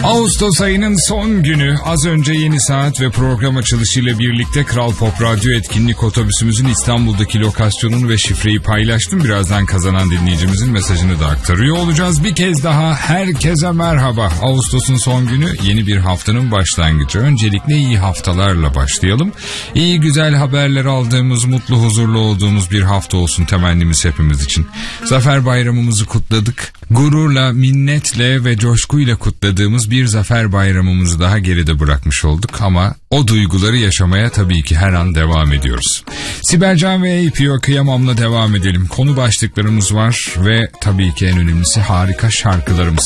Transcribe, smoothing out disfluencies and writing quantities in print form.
Ağustos ayının son günü, az önce Yeni Saat ve program açılışıyla birlikte Kral Pop Radyo etkinlik otobüsümüzün İstanbul'daki lokasyonunu ve şifreyi paylaştım. Birazdan kazanan dinleyicimizin mesajını da aktarıyor olacağız. Bir kez daha herkese merhaba. Ağustos'un son günü, yeni bir haftanın başlangıcı. Öncelikle iyi haftalarla başlayalım. İyi güzel haberler aldığımız, mutlu huzurlu olduğumuz bir hafta olsun temennimiz hepimiz için. Zafer Bayramımızı kutladık. Gururla, minnetle ve coşkuyla kutladığımız bir Zafer Bayramımızı daha geride bırakmış olduk ama o duyguları yaşamaya tabii ki her an devam ediyoruz. Sibel Can ve APO Kıyamam'la devam edelim. Konu başlıklarımız var ve tabii ki en önemlisi harika şarkılarımız.